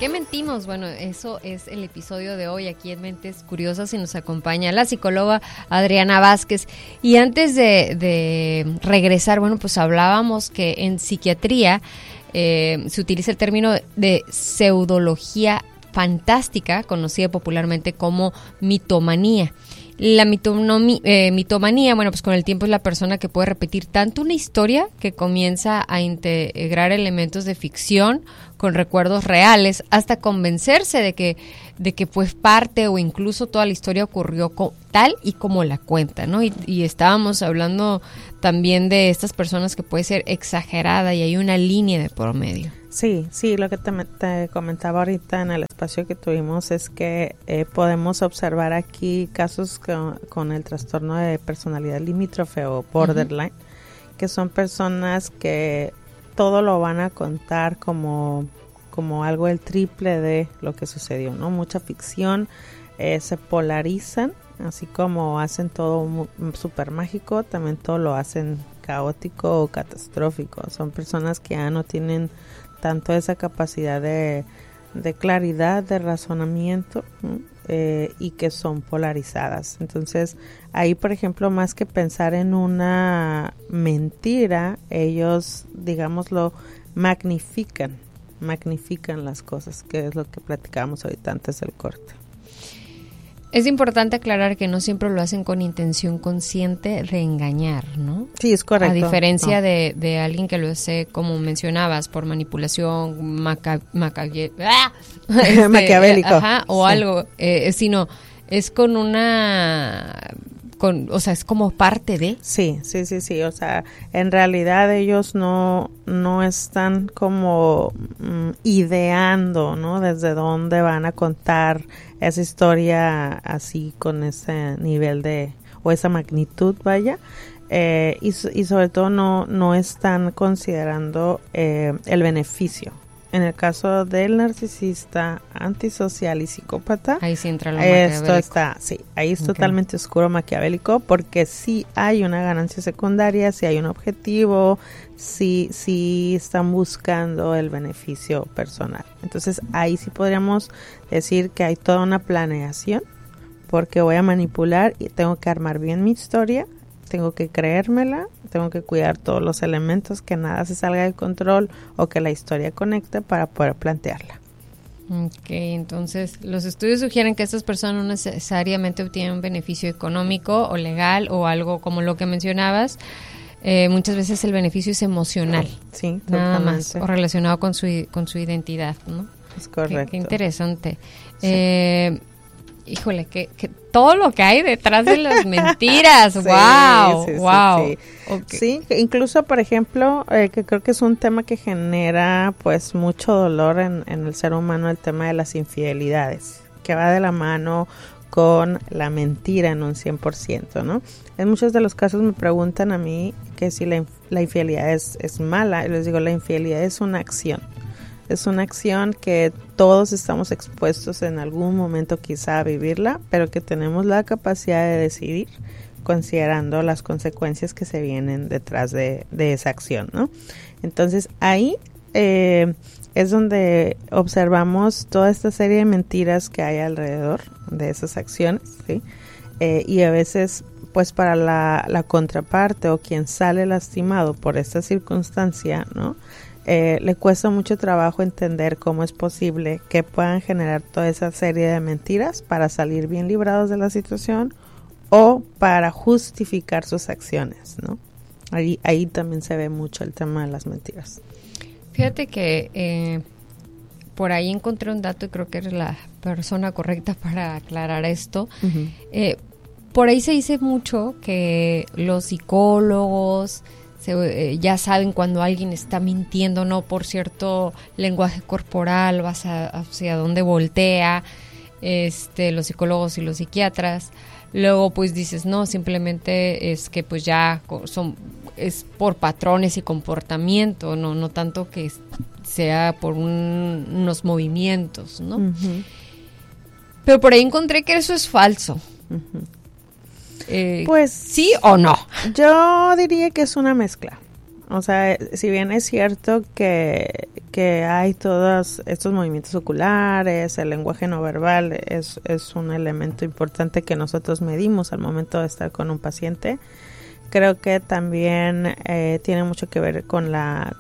qué mentimos? Bueno, eso es el episodio de hoy aquí en Mentes Curiosas y nos acompaña la psicóloga Adriana Vázquez. Y antes de regresar, bueno, pues hablábamos que en psiquiatría se utiliza el término de pseudología fantástica, conocida popularmente como mitomanía. La mitomanía, bueno, pues con el tiempo es la persona que puede repetir tanto una historia que comienza a integrar elementos de ficción con recuerdos reales hasta convencerse de que pues parte o incluso toda la historia ocurrió tal y como la cuenta, ¿no? Y estábamos hablando también de estas personas que puede ser exagerada y hay una línea de por medio. Sí, lo que te comentaba ahorita en el espacio que tuvimos es que podemos observar aquí casos con el trastorno de personalidad limítrofe o borderline, que son personas que todo lo van a contar como algo el triple de lo que sucedió, ¿no? Mucha ficción, se polarizan, así como hacen todo súper mágico, también todo lo hacen caótico o catastrófico. Son personas que ya no tienen tanto esa capacidad de claridad, de razonamiento, ¿no? Y que son polarizadas. Entonces, ahí, por ejemplo, más que pensar en una mentira, ellos, digámoslo, magnifican las cosas, que es lo que platicábamos ahorita antes del corte. Es importante aclarar que no siempre lo hacen con intención consciente de engañar, ¿no? Sí, es correcto. A diferencia de alguien que lo hace, como mencionabas, por manipulación maquiavélico. Ajá, o sí. Algo, sino es con o sea, es como parte de. Sí, o sea, en realidad ellos no están como ideando, ¿no? Desde dónde van a contar esa historia así con ese nivel o esa magnitud, vaya, y sobre todo no están considerando el beneficio. En el caso del narcisista, antisocial y psicópata, ahí sí entra lo maquiavélico. Ahí es totalmente oscuro maquiavélico, porque sí hay una ganancia secundaria, sí hay un objetivo, sí están buscando el beneficio personal. Entonces ahí sí podríamos decir que hay toda una planeación, porque voy a manipular y tengo que armar bien mi historia, tengo que creérmela, tengo que cuidar todos los elementos, que nada se salga de control o que la historia conecte para poder plantearla. Ok, entonces los estudios sugieren que estas personas no necesariamente obtienen un beneficio económico o legal o algo como lo que mencionabas. Muchas veces el beneficio es emocional, sí, nada más, o relacionado con su identidad, ¿no? Es correcto. Qué interesante. Sí. Híjole, que todo lo que hay detrás de las mentiras, wow. Sí. Okay. Sí, incluso por ejemplo, que creo que es un tema que genera pues mucho dolor en el ser humano, el tema de las infidelidades, que va de la mano con la mentira en un 100%, ¿no? En muchos de los casos me preguntan a mí que si la infidelidad es mala, y les digo, la infidelidad es una acción. Es una acción que todos estamos expuestos en algún momento quizá a vivirla, pero que tenemos la capacidad de decidir considerando las consecuencias que se vienen detrás de esa acción, ¿no? Entonces ahí es donde observamos toda esta serie de mentiras que hay alrededor de esas acciones, ¿sí? Y a veces pues para la contraparte o quien sale lastimado por esta circunstancia, ¿no? Le cuesta mucho trabajo entender cómo es posible que puedan generar toda esa serie de mentiras para salir bien librados de la situación o para justificar sus acciones, ¿no? Ahí también se ve mucho el tema de las mentiras. Fíjate que por ahí encontré un dato y creo que eres la persona correcta para aclarar esto. Uh-huh. Por ahí se dice mucho que los psicólogos ya saben cuando alguien está mintiendo, no por cierto lenguaje corporal, hacia dónde voltea, los psicólogos y los psiquiatras. Luego pues dices, no, simplemente es que pues ya es por patrones y comportamiento, no tanto que sea por unos movimientos, ¿no? Uh-huh. Pero por ahí encontré que eso es falso. Uh-huh. Pues ¿sí o no? Yo diría que es una mezcla, O sea, si bien es cierto que hay todos estos movimientos oculares, el lenguaje no verbal es un elemento importante que nosotros medimos al momento de estar con un paciente, creo que también tiene mucho que ver con la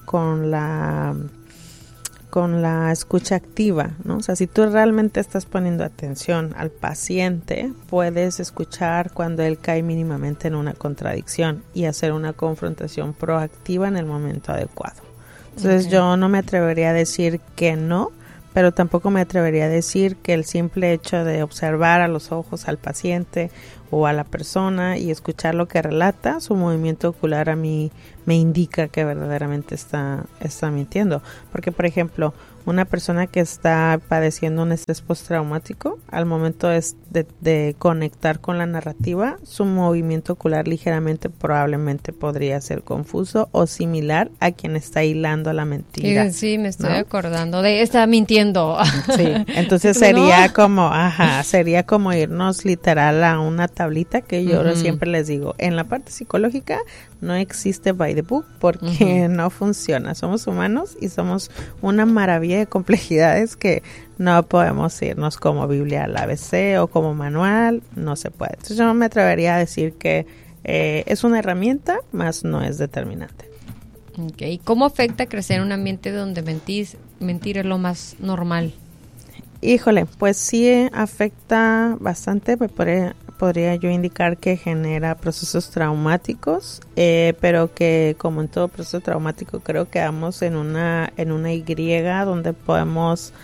escucha activa, ¿no? O sea, si tú realmente estás poniendo atención al paciente, puedes escuchar cuando él cae mínimamente en una contradicción y hacer una confrontación proactiva en el momento adecuado. Entonces, yo no me atrevería a decir que no, pero tampoco me atrevería a decir que el simple hecho de observar a los ojos al paciente o a la persona y escuchar lo que relata, su movimiento ocular a mí me indica que verdaderamente está mintiendo. Porque, por ejemplo, una persona que está padeciendo un estrés postraumático, al momento de conectar con la narrativa, su movimiento ocular ligeramente probablemente podría ser confuso o similar a quien está hilando la mentira. Sí, me estoy acordando de está mintiendo. Sí, entonces sería como irnos literal a una tablita que yo siempre les digo, en la parte psicológica no existe by the book porque no funciona. Somos humanos y somos una maravilla de complejidades que no podemos irnos como Biblia al ABC o como manual, no se puede. Entonces yo me atrevería a decir que es una herramienta, más no es determinante. Okay. ¿Cómo afecta crecer en un ambiente donde mentir es lo más normal? Híjole, pues sí afecta bastante, podría yo indicar que genera procesos traumáticos, pero que como en todo proceso traumático creo que vamos en una Y donde podemos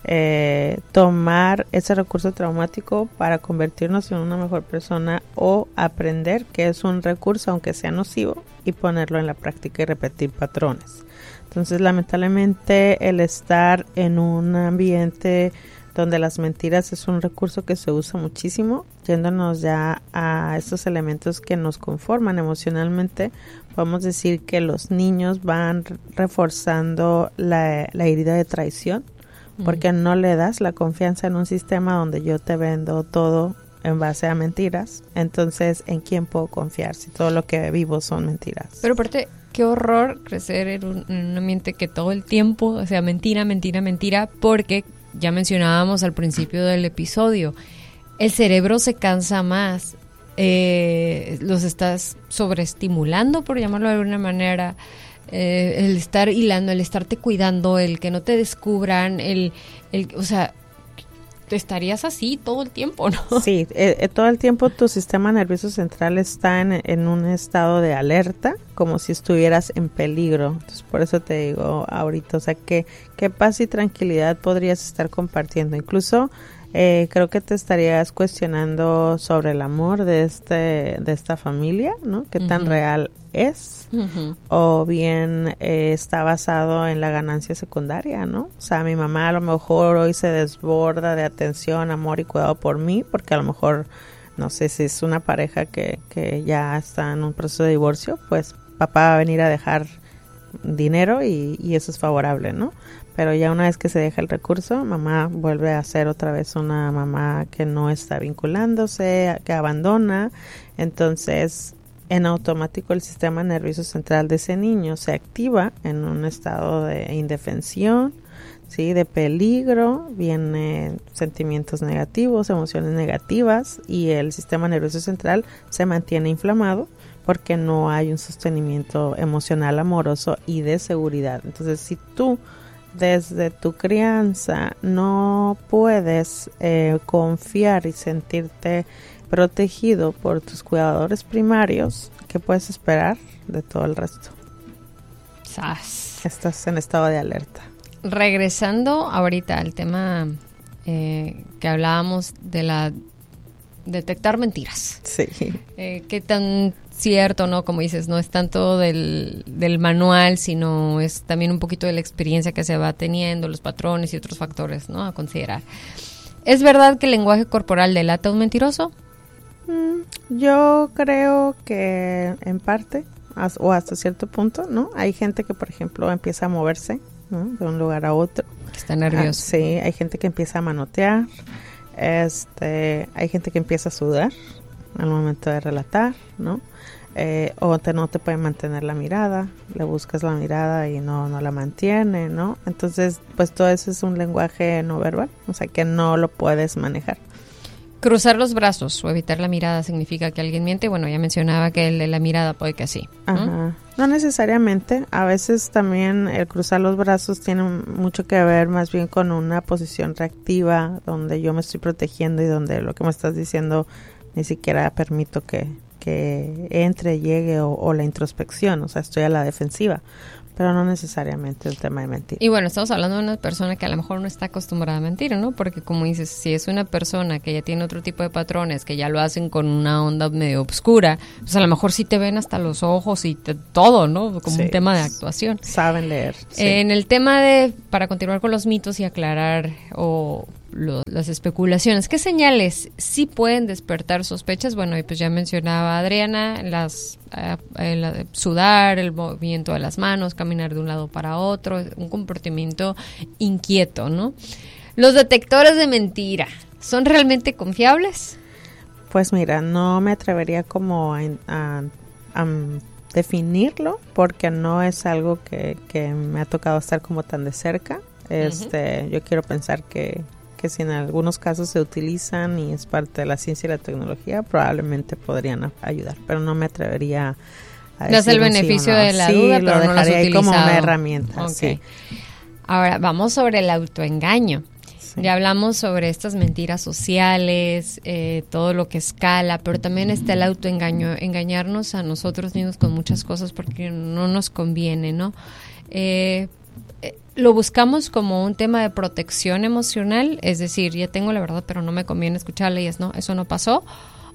tomar ese recurso traumático para convertirnos en una mejor persona o aprender que es un recurso aunque sea nocivo y ponerlo en la práctica y repetir patrones. Entonces lamentablemente el estar en un ambiente donde las mentiras es un recurso que se usa muchísimo, yéndonos ya a estos elementos que nos conforman emocionalmente, podemos decir que los niños van reforzando la herida de traición, porque no le das la confianza en un sistema donde yo te vendo todo en base a mentiras. Entonces, ¿en quién puedo confiar si todo lo que vivo son mentiras? Pero aparte, qué horror crecer en un ambiente que todo el tiempo, o sea, mentira, porque ya mencionábamos al principio del episodio, el cerebro se cansa más, los estás sobreestimulando, por llamarlo de alguna manera, el estar hilando, el estarte cuidando, el que no te descubran, o sea, te estarías así todo el tiempo, ¿no? Sí, todo el tiempo tu sistema nervioso central está en un estado de alerta, como si estuvieras en peligro. Entonces, por eso te digo ahorita, o sea, qué paz y tranquilidad podrías estar compartiendo. Incluso creo que te estarías cuestionando sobre el amor de esta familia, ¿no? ¿Qué tan real es? O bien está basado en la ganancia secundaria, ¿no? O sea, mi mamá a lo mejor hoy se desborda de atención, amor y cuidado por mí, porque a lo mejor, no sé, si es una pareja que ya está en un proceso de divorcio, pues papá va a venir a dejar dinero y eso es favorable, ¿no? Pero ya una vez que se deja el recurso, mamá vuelve a ser otra vez una mamá que no está vinculándose, que abandona. Entonces, en automático el sistema nervioso central de ese niño se activa en un estado de indefensión, ¿sí? De peligro, vienen sentimientos negativos, emociones negativas y el sistema nervioso central se mantiene inflamado porque no hay un sostenimiento emocional amoroso y de seguridad. Entonces, si tú desde tu crianza no puedes confiar y sentirte protegido por tus cuidadores primarios, ¿qué puedes esperar de todo el resto? Estás en estado de alerta. Regresando ahorita al tema que hablábamos de la detectar mentiras. Sí. ¿Qué tan cierto, no? Como dices, no es tanto del manual, sino es también un poquito de la experiencia que se va teniendo, los patrones y otros factores, ¿no? A considerar. ¿Es verdad que el lenguaje corporal delata a un mentiroso? Yo creo que en parte, o hasta cierto punto, ¿no? Hay gente que, por ejemplo, empieza a moverse, ¿no? De un lugar a otro. Está nervioso. Sí, hay gente que empieza a manotear, hay gente que empieza a sudar al momento de relatar, ¿no? no te puede mantener la mirada, le buscas la mirada y no la mantiene, ¿no? Entonces, pues todo eso es un lenguaje no verbal, o sea que no lo puedes manejar. Cruzar los brazos o evitar la mirada significa que alguien miente. Bueno, ya mencionaba que el de la mirada puede que sí, ¿no? Ajá. No necesariamente. A veces también el cruzar los brazos tiene mucho que ver más bien con una posición reactiva, donde yo me estoy protegiendo y donde lo que me estás diciendo ni siquiera permito que entre, llegue o la introspección. O sea, estoy a la defensiva. Pero no necesariamente el tema de mentir. Y bueno, estamos hablando de una persona que a lo mejor no está acostumbrada a mentir, ¿no? Porque como dices, si es una persona que ya tiene otro tipo de patrones, que ya lo hacen con una onda medio obscura, pues a lo mejor sí te ven hasta los ojos y todo, ¿no? Como un tema de actuación. Saben leer. Sí. En el tema para continuar con los mitos y aclarar las especulaciones, ¿qué señales sí pueden despertar sospechas? Bueno, y pues ya mencionaba Adriana, sudar, el movimiento de las manos, caminar de un lado para otro, un comportamiento inquieto, ¿no? Los detectores de mentira, ¿son realmente confiables? Pues mira, no me atrevería como a definirlo, porque no es algo que me ha tocado estar como tan de cerca. Yo quiero pensar que si en algunos casos se utilizan y es parte de la ciencia y la tecnología, probablemente podrían ayudar, pero no me atrevería a decir el beneficio de la duda, pero no lo has utilizado. Como una herramienta. Okay. Sí. Ahora, vamos sobre el autoengaño. Sí. Ya hablamos sobre estas mentiras sociales, todo lo que escala, pero también está el autoengaño, engañarnos a nosotros mismos con muchas cosas porque no nos conviene, ¿no? Lo buscamos como un tema de protección emocional, es decir, ya tengo la verdad, pero no me conviene escucharla y eso no pasó.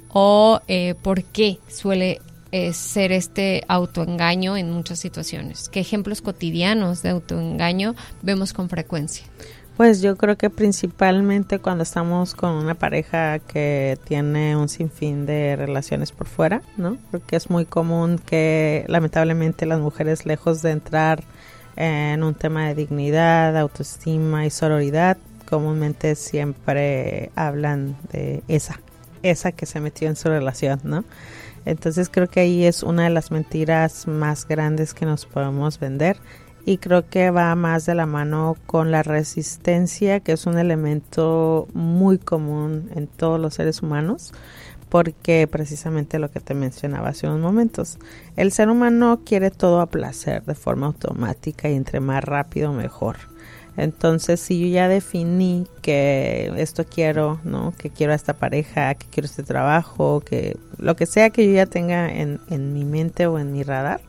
O ¿por qué suele ser este autoengaño en muchas situaciones? ¿Qué ejemplos cotidianos de autoengaño vemos con frecuencia? Pues yo creo que principalmente cuando estamos con una pareja que tiene un sinfín de relaciones por fuera, ¿no? Porque es muy común que lamentablemente las mujeres, lejos de entrar en un tema de dignidad, autoestima y sororidad, comúnmente siempre hablan de esa que se metió en su relación, ¿no? Entonces creo que ahí es una de las mentiras más grandes que nos podemos vender, y creo que va más de la mano con la resistencia, que es un elemento muy común en todos los seres humanos, porque precisamente lo que te mencionaba hace unos momentos, el ser humano quiere todo a placer, de forma automática, y entre más rápido mejor. Entonces, si yo ya definí que esto quiero, ¿no? Que quiero a esta pareja, que quiero este trabajo, que lo que sea que yo ya tenga en mi mente o en mi radar,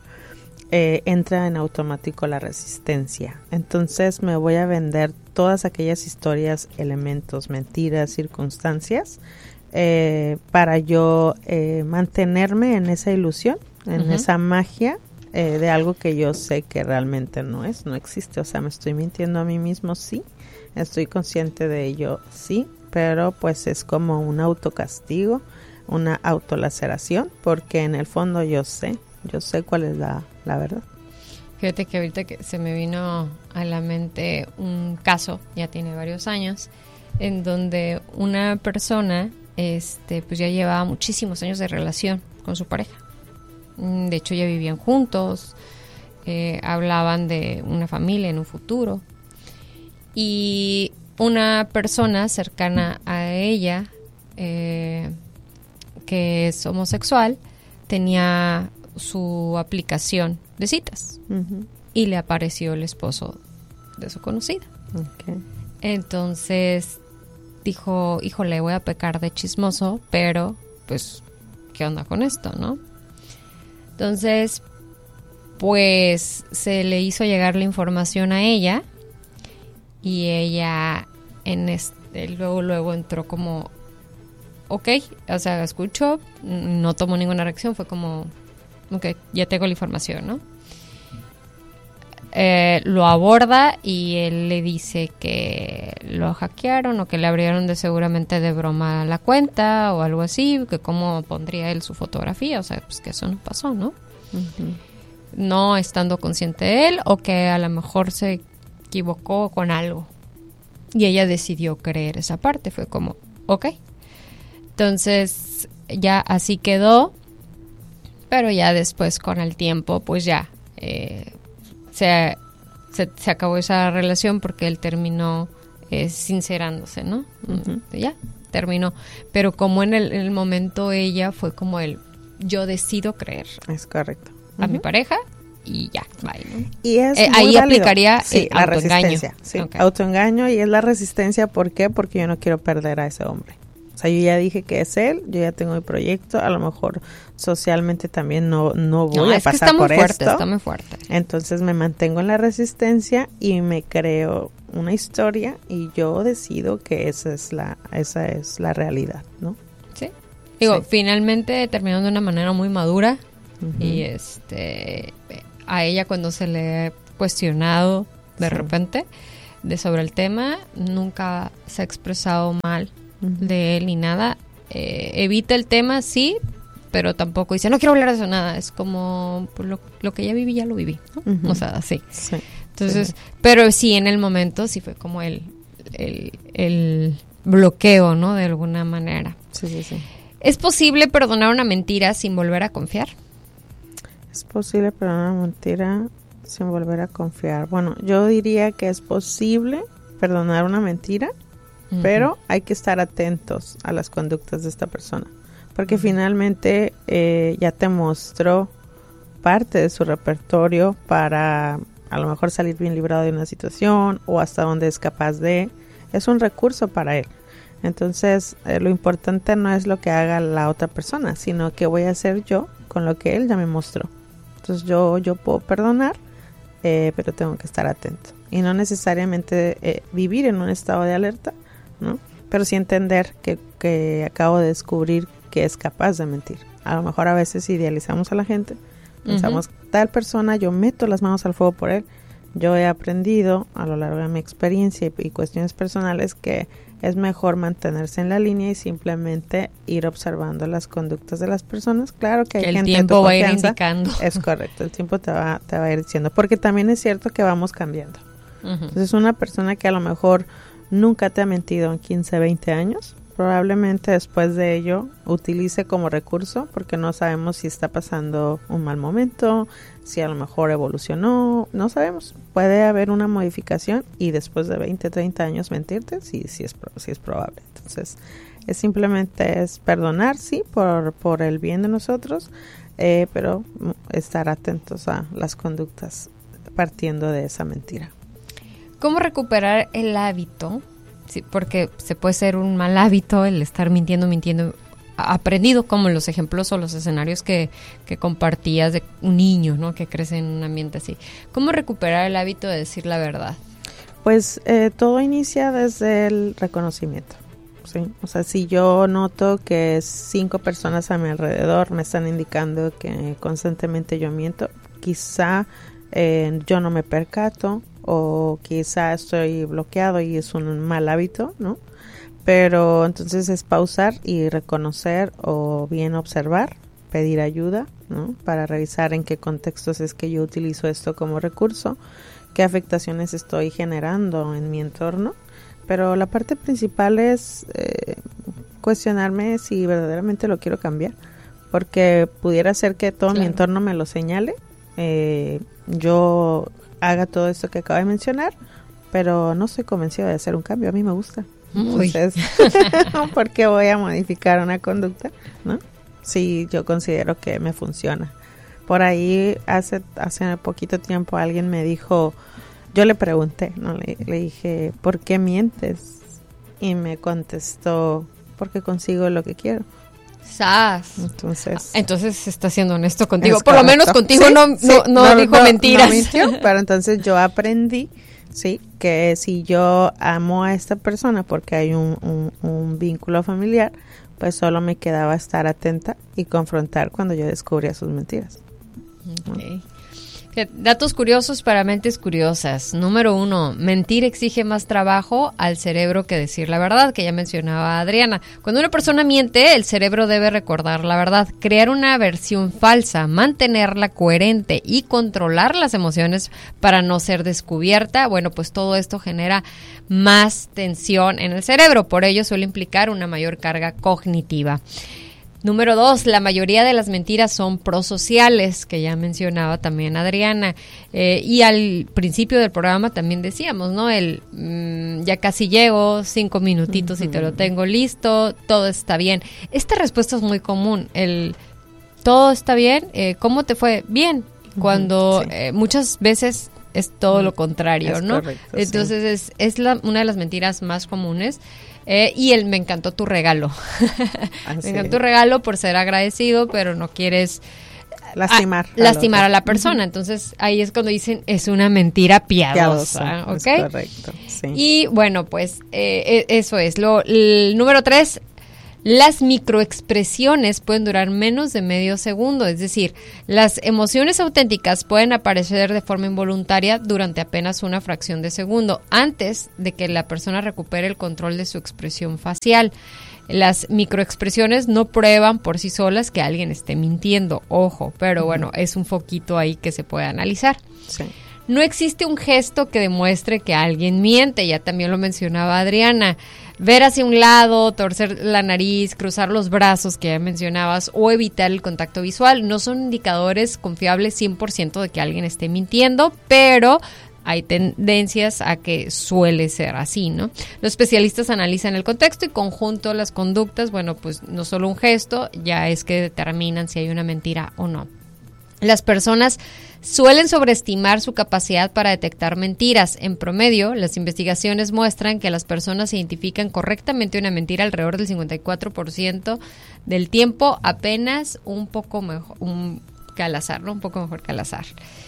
entra en automático la resistencia. Entonces me voy a vender todas aquellas historias, elementos, mentiras, circunstancias, para yo mantenerme en esa ilusión, en esa magia de algo que yo sé que realmente no existe. O sea, me estoy mintiendo a mí mismo, sí, estoy consciente de ello, sí, pero pues es como un autocastigo, una autolaceración, porque en el fondo yo sé cuál es la verdad. Fíjate que ahorita que se me vino a la mente un caso, ya tiene varios años, en donde una persona pues ya llevaba muchísimos años de relación con su pareja. De hecho, ya vivían juntos, hablaban de una familia en un futuro. Y una persona cercana a ella, que es homosexual, tenía su aplicación de citas. Y le apareció el esposo de su conocida. Okay. Entonces dijo, híjole, voy a pecar de chismoso, pero pues, ¿qué onda con esto, no? Entonces, pues se le hizo llegar la información a ella, y ella luego entró como, ok, o sea, escucho, no tomó ninguna reacción, fue como, ok, ya tengo la información, ¿no? Lo aborda y él le dice que lo hackearon o que le abrieron seguramente de broma la cuenta o algo así, que cómo pondría él su fotografía, o sea, pues que eso no pasó, ¿no? No estando consciente de él, o que a lo mejor se equivocó con algo. Y ella decidió creer esa parte, fue como, ok. Entonces ya así quedó. pero ya después con el tiempo pues ya se acabó esa relación porque él terminó sincerándose, ¿no? Uh-huh. Ya terminó, pero como en el momento ella fue como yo decido creer. Es correcto. A mi pareja y ya, bye, ¿no? Y es ahí válido. Aplicaría la autoengaño. Resistencia. Sí, okay. Autoengaño, y es la resistencia. ¿Por qué? Porque yo no quiero perder a ese hombre. O sea, yo ya dije que es él, yo ya tengo mi proyecto, a lo mejor socialmente también no voy a pasar por esto. Está muy fuerte. Entonces me mantengo en la resistencia y me creo una historia y yo decido que esa es la realidad, ¿no? Sí. Digo, finalmente terminó de una manera muy madura. Uh-huh. Y a ella cuando se le ha cuestionado de repente sobre el tema, nunca se ha expresado mal de él ni nada. Evita el tema, sí, pero tampoco dice, no quiero hablar de eso, nada. Es como, pues, lo que ya viví, ya lo viví, ¿no? Uh-huh. O sea, así. Sí. Entonces, pero sí, en el momento sí fue como el bloqueo, ¿no? De alguna manera. Sí. ¿Es posible perdonar una mentira sin volver a confiar? Es posible perdonar una mentira sin volver a confiar. Bueno, yo diría que es posible perdonar una mentira, pero hay que estar atentos a las conductas de esta persona, porque finalmente ya te mostró parte de su repertorio para a lo mejor salir bien librado de una situación o hasta donde es capaz de. Es un recurso para él. Entonces, lo importante no es lo que haga la otra persona, sino que voy a hacer yo con lo que él ya me mostró. Entonces, yo puedo perdonar, pero tengo que estar atento. Y no necesariamente vivir en un estado de alerta, ¿no? Pero sí entender que acabo de descubrir que es capaz de mentir. A lo mejor a veces idealizamos a la gente, pensamos, tal persona, yo meto las manos al fuego por él. Yo he aprendido a lo largo de mi experiencia y cuestiones personales que es mejor mantenerse en la línea y simplemente ir observando las conductas de las personas. Claro que hay gente de tu confianza. El tiempo va a ir indicando. Es correcto, el tiempo te va a ir diciendo, porque también es cierto que vamos cambiando. Entonces, una persona que a lo mejor nunca te ha mentido en 15, 20 años, probablemente después de ello utilice como recurso, porque no sabemos si está pasando un mal momento, si a lo mejor evolucionó, no sabemos. Puede haber una modificación y después de 20, 30 años mentirte, sí es probable. Entonces, simplemente es perdonar, sí, por el bien de nosotros, pero estar atentos a las conductas partiendo de esa mentira. ¿Cómo recuperar el hábito? Sí, porque se puede ser un mal hábito el estar mintiendo, aprendido, como los ejemplos o los escenarios que compartías de un niño, ¿no? Que crece en un ambiente así. ¿Cómo recuperar el hábito de decir la verdad? Pues todo inicia desde el reconocimiento, ¿sí? O sea, si yo noto que 5 personas a mi alrededor me están indicando que constantemente yo miento, quizá yo no me percato, o quizá estoy bloqueado y es un mal hábito, ¿no? Pero entonces es pausar y reconocer, o bien observar, pedir ayuda, ¿no? Para revisar en qué contextos es que yo utilizo esto como recurso, qué afectaciones estoy generando en mi entorno. Pero la parte principal es cuestionarme si verdaderamente lo quiero cambiar, porque pudiera ser que todo mi entorno me lo señale, yo haga todo esto que acabo de mencionar, pero no estoy convencido de hacer un cambio. A mí me gusta. Entonces, ¿por qué voy a modificar una conducta, no? Si yo considero que me funciona. Por ahí hace poquito tiempo alguien me dijo, yo le pregunté, ¿no? Le dije, ¿por qué mientes? Y me contestó, porque consigo lo que quiero. ¡Sas! Entonces está siendo honesto contigo. Por correcto. Lo menos contigo no dijo mentiras. No mintió, pero entonces yo aprendí, sí, que si yo amo a esta persona porque hay un vínculo familiar, pues solo me quedaba estar atenta y confrontar cuando yo descubría sus mentiras. Okay. Datos curiosos para mentes curiosas. Número 1, mentir exige más trabajo al cerebro que decir la verdad, que ya mencionaba Adriana. Cuando una persona miente, el cerebro debe recordar la verdad, crear una versión falsa, mantenerla coherente y controlar las emociones para no ser descubierta. Bueno, pues todo esto genera más tensión en el cerebro, por ello suele implicar una mayor carga cognitiva. Número 2, la mayoría de las mentiras son prosociales, que ya mencionaba también Adriana. Y al principio del programa también decíamos, ¿no? Ya casi llego, 5 minutitos y te lo tengo listo, todo está bien. Esta respuesta es muy común, todo está bien, ¿cómo te fue? Bien, cuando muchas veces es todo lo contrario, ¿no? Correcto, entonces es una de las mentiras más comunes. Y me encantó tu regalo. Me encantó tu regalo por ser agradecido, pero no quieres lastimar a la persona. Entonces ahí es cuando dicen es una mentira piadosa. ¿Ok? Es correcto, sí. Y bueno, pues eso es. El número 3, las microexpresiones pueden durar menos de medio segundo, es decir, las emociones auténticas pueden aparecer de forma involuntaria durante apenas una fracción de segundo, antes de que la persona recupere el control de su expresión facial. Las microexpresiones no prueban por sí solas que alguien esté mintiendo, ojo, pero bueno, es un foquito ahí que se puede analizar. Sí. No existe un gesto que demuestre que alguien miente, ya también lo mencionaba Adriana. Ver hacia un lado, torcer la nariz, cruzar los brazos que ya mencionabas o evitar el contacto visual no son indicadores confiables 100% de que alguien esté mintiendo, pero hay tendencias a que suele ser así, ¿no? Los especialistas analizan el contexto y conjunto las conductas, bueno, pues no solo un gesto, ya es que determinan si hay una mentira o no. Las personas suelen sobreestimar su capacidad para detectar mentiras. En promedio, las investigaciones muestran que las personas identifican correctamente una mentira alrededor del 54% del tiempo, apenas un poco mejor que al azar, ¿no? Un poco mejor que al azar.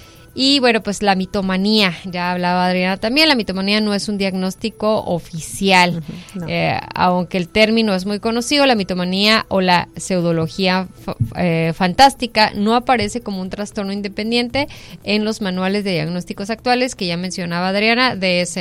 Y bueno, pues la mitomanía, ya hablaba Adriana también, la mitomanía no es un diagnóstico oficial, no. Aunque el término es muy conocido, la mitomanía o la pseudología fantástica no aparece como un trastorno independiente en los manuales de diagnósticos actuales que ya mencionaba Adriana,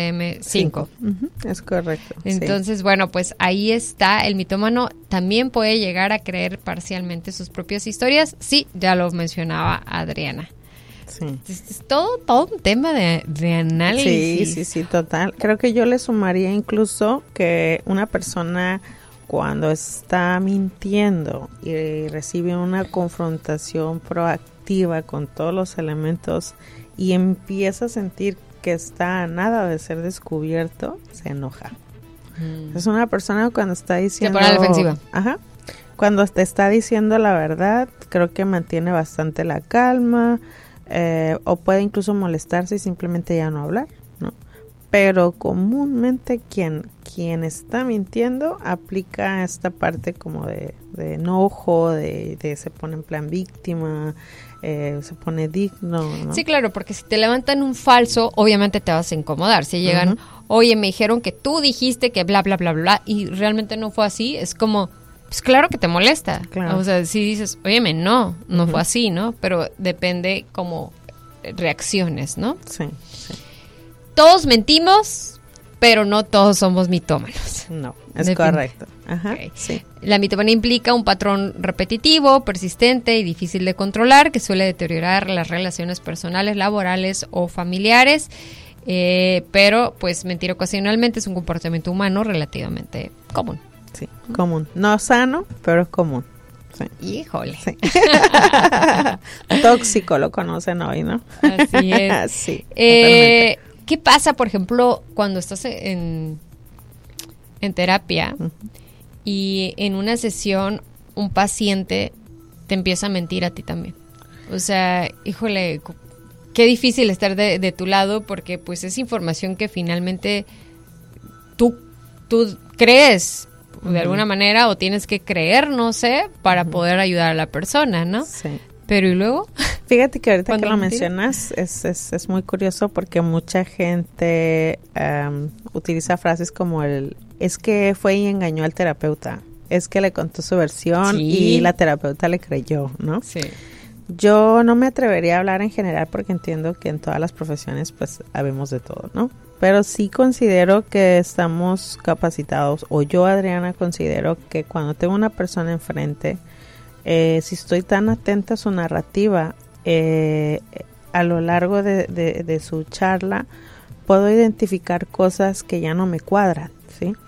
DSM-5. Es correcto. Entonces, bueno, pues ahí está, el mitómano también puede llegar a creer parcialmente sus propias historias, sí, ya lo mencionaba Adriana. Sí. Es todo un tema de análisis. Sí, total. Creo que yo le sumaría incluso que una persona cuando está mintiendo y recibe una confrontación proactiva con todos los elementos y empieza a sentir que está a nada de ser descubierto, se enoja. Es una persona cuando está diciendo... Se pone a la defensiva. Ajá. Cuando te está diciendo la verdad, creo que mantiene bastante la calma. O puede incluso molestarse y simplemente ya no hablar, ¿no? Pero comúnmente quien está mintiendo aplica esta parte como de enojo, de se pone en plan víctima, se pone digno, ¿no? Sí, claro, porque si te levantan un falso, obviamente te vas a incomodar. Si llegan, oye, me dijeron que tú dijiste que bla, bla, bla, bla, y realmente no fue así, es como... Pues claro que te molesta. Claro. O sea, si dices, óyeme, no fue así, ¿no? Pero depende como reacciones, ¿no? Sí. Todos mentimos, pero no todos somos mitómanos. No, es correcto. Ajá, okay. Sí. La mitomanía implica un patrón repetitivo, persistente y difícil de controlar que suele deteriorar las relaciones personales, laborales o familiares. Pero, pues, mentir ocasionalmente es un comportamiento humano relativamente común. Sí, común. No sano, pero es común. Sí. Híjole. Sí. Tóxico lo conocen hoy, ¿no? Así es. Sí. ¿Qué pasa, por ejemplo, cuando estás en terapia y en una sesión un paciente te empieza a mentir a ti también? O sea, híjole, qué difícil estar de tu lado porque pues es información que finalmente tú crees de alguna manera o tienes que creer, no sé, para poder ayudar a la persona, ¿no? Sí. Pero ¿y luego? Fíjate que ahorita que lo mencionas es muy curioso porque mucha gente utiliza frases como es que fue y engañó al terapeuta, es que le contó su versión y la terapeuta le creyó, ¿no? Sí. Yo no me atrevería a hablar en general porque entiendo que en todas las profesiones pues habemos de todo, ¿no? Pero sí considero que estamos capacitados, o yo, Adriana, considero que cuando tengo una persona enfrente, si estoy tan atenta a su narrativa, a lo largo de su charla, puedo identificar cosas que ya no me cuadran, ¿sí?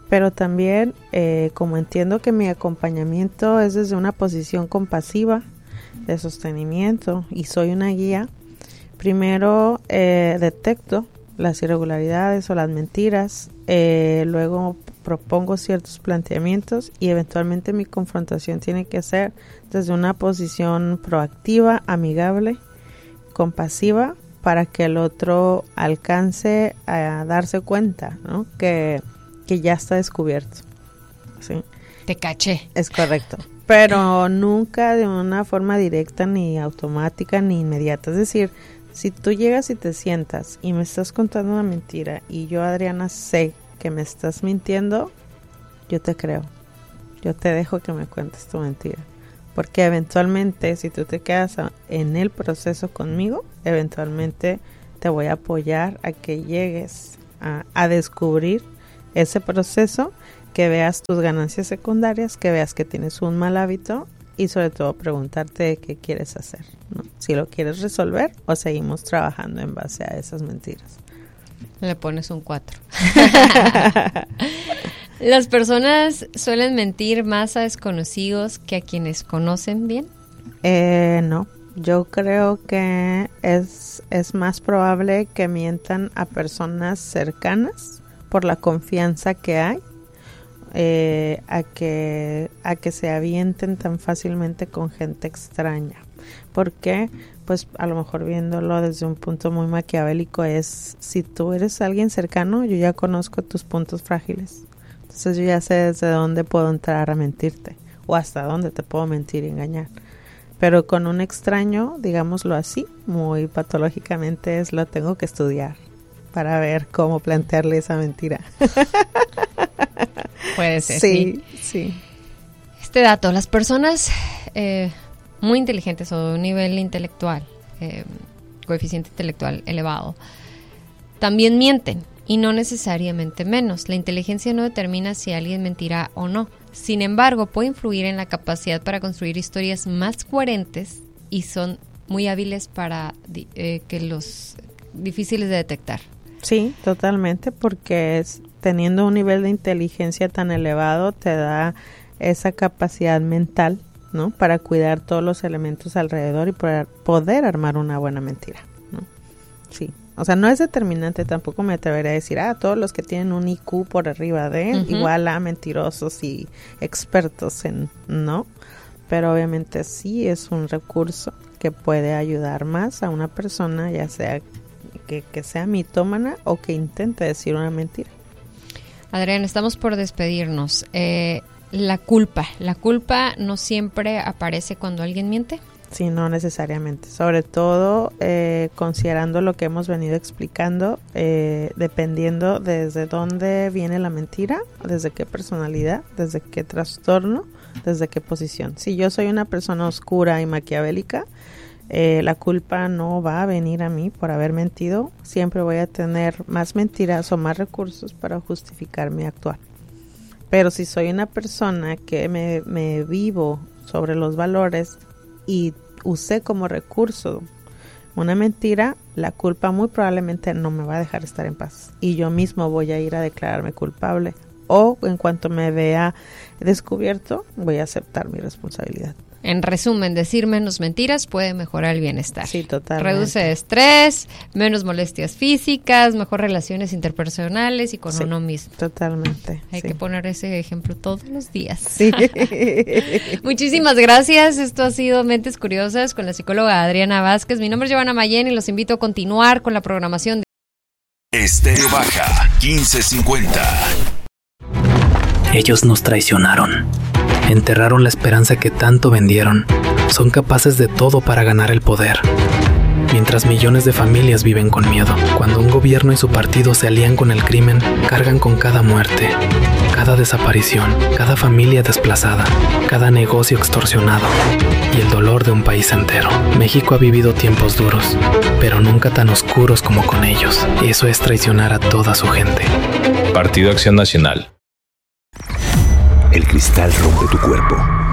pero también como entiendo que mi acompañamiento es desde una posición compasiva, de sostenimiento, y soy una guía, primero detecto las irregularidades o las mentiras, luego propongo ciertos planteamientos y eventualmente mi confrontación tiene que ser desde una posición proactiva, amigable, compasiva, para que el otro alcance a darse cuenta, ¿no? que ya está descubierto. ¿Sí? Te caché. Es correcto. Pero nunca de una forma directa, ni automática, ni inmediata. Es decir, si tú llegas y te sientas y me estás contando una mentira y yo, Adriana, sé que me estás mintiendo, yo te creo. Yo te dejo que me cuentes tu mentira. Porque eventualmente, si tú te quedas en el proceso conmigo, eventualmente te voy a apoyar a que llegues a descubrir ese proceso, que veas tus ganancias secundarias, que veas que tienes un mal hábito y sobre todo preguntarte qué quieres hacer, ¿no? Si lo quieres resolver o seguimos trabajando en base a esas mentiras. Le pones un 4. ¿Las personas suelen mentir más a desconocidos que a quienes conocen bien? No, yo creo que es más probable que mientan a personas cercanas por la confianza que hay, a que se avienten tan fácilmente con gente extraña. ¿Por qué? Pues a lo mejor viéndolo desde un punto muy maquiavélico es, si tú eres alguien cercano, yo ya conozco tus puntos frágiles. Entonces yo ya sé desde dónde puedo entrar a mentirte o hasta dónde te puedo mentir y engañar. Pero con un extraño, digámoslo así, muy patológicamente, lo tengo que estudiar para ver cómo plantearle esa mentira. Puede ser, sí. Este dato, las personas muy inteligentes o de un nivel intelectual, coeficiente intelectual elevado, también mienten. Y no necesariamente menos. La inteligencia no determina si alguien mentirá o no. Sin embargo, puede influir en la capacidad para construir historias más coherentes y son muy hábiles para que los difíciles de detectar. Sí, totalmente, porque teniendo un nivel de inteligencia tan elevado te da esa capacidad mental, ¿no? Para cuidar todos los elementos alrededor y poder armar una buena mentira, ¿no? Sí. O sea, no es determinante, tampoco me atreveré a decir, todos los que tienen un IQ por arriba de, igual a mentirosos y expertos en, no. Pero obviamente sí es un recurso que puede ayudar más a una persona, ya sea que sea mitómana o que intente decir una mentira. Adriana, estamos por despedirnos. La culpa no siempre aparece cuando alguien miente. Sí, no necesariamente. Sobre todo considerando lo que hemos venido explicando, dependiendo desde dónde viene la mentira, desde qué personalidad, desde qué trastorno, desde qué posición. Si yo soy una persona oscura y maquiavélica, la culpa no va a venir a mí por haber mentido. Siempre voy a tener más mentiras o más recursos para justificar mi actuar. Pero si soy una persona que me vivo sobre los valores y usé como recurso una mentira, la culpa muy probablemente no me va a dejar estar en paz. Y yo mismo voy a ir a declararme culpable. O en cuanto me vea descubierto, voy a aceptar mi responsabilidad. En resumen, decir menos mentiras puede mejorar el bienestar. Sí, totalmente. Reduce estrés, menos molestias físicas, mejor relaciones interpersonales y con uno mismo. Totalmente. Hay que poner ese ejemplo todos los días. Sí. Muchísimas gracias. Esto ha sido Mentes Curiosas con la psicóloga Adriana Vázquez. Mi nombre es Giovanna Mayén y los invito a continuar con la programación de Estéreo Baja 1550. Ellos nos traicionaron. Enterraron la esperanza que tanto vendieron. Son capaces de todo para ganar el poder. Mientras millones de familias viven con miedo. Cuando un gobierno y su partido se alían con el crimen, cargan con cada muerte, cada desaparición, cada familia desplazada, cada negocio extorsionado y el dolor de un país entero. México ha vivido tiempos duros, pero nunca tan oscuros como con ellos. Eso es traicionar a toda su gente. Partido Acción Nacional. El cristal rompe tu cuerpo.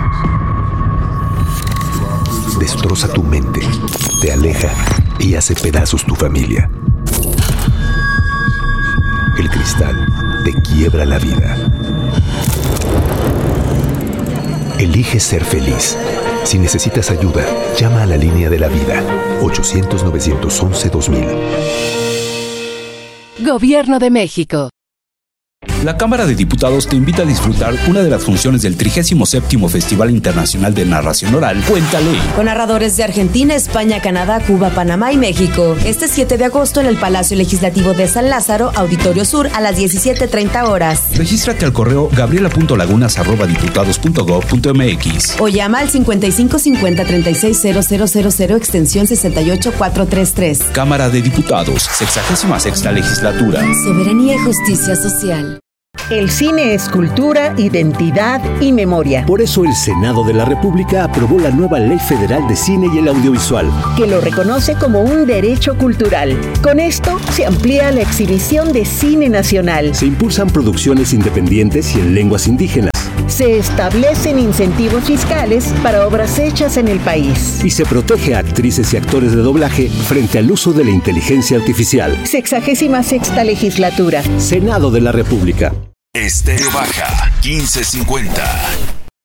Destroza tu mente, te aleja y hace pedazos tu familia. El cristal te quiere. quiebra la vida. Elige ser feliz. Si necesitas ayuda, llama a la línea de la vida. 800-911-2000. Gobierno de México. La Cámara de Diputados te invita a disfrutar una de las funciones del 37º Festival Internacional de Narración Oral, Cuéntale. Con narradores de Argentina, España, Canadá, Cuba, Panamá y México. Este 7 de agosto en el Palacio Legislativo de San Lázaro, Auditorio Sur, a las 17:30 horas. Regístrate al correo gabriela.lagunas@diputados.gov.mx o llama al 5550-360000 extensión 68433. Cámara de Diputados, 66ª Legislatura. Soberanía y justicia social. El cine es cultura, identidad y memoria. Por eso el Senado de la República aprobó la nueva Ley Federal de Cine y el Audiovisual, que lo reconoce como un derecho cultural. Con esto se amplía la exhibición de cine nacional. Se impulsan producciones independientes y en lenguas indígenas. Se establecen incentivos fiscales para obras hechas en el país. Y se protege a actrices y actores de doblaje frente al uso de la inteligencia artificial. 66ª Legislatura. Senado de la República. Estéreo Baja 1550.